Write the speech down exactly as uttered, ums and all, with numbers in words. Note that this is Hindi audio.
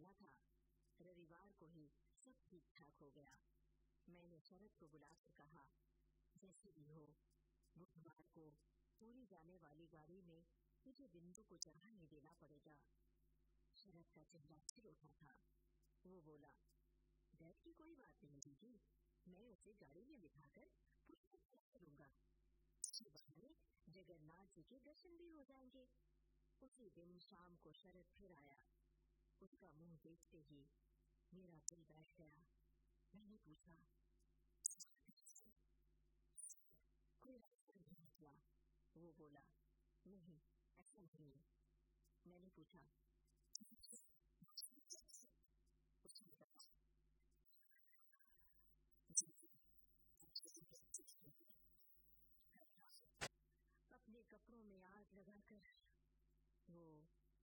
गया था। रविवार को ही सब ठीक ठाक हो गया। मैंने शरद को बुलाकर कहा, जैसे भी हो बुधवार को पूरी जाने वाली गाड़ी में मुझे बिंदु को चढ़ाने देना पड़ेगा। शरद का चेहरा खिल उठा था। वो बोला, डर की कोई बात नहीं दीदी, मैं उसे गाड़ी में बिठाकर पुष्कर चलूंगा। इसी बहाने जगन्नाथ जी के दर्शन भी हो जाएंगे। उसी दिन शाम को शरद फिर आया। उसका मुंह देखते ही मेरा दिल बैठ गया। मैंने पूछा, कोई रास्ता नहीं निकला? वो बोला, नहीं ऐसा नहीं। मैंने पूछा, उसने कहा, अपने कपड़ों में आग लगाकर वो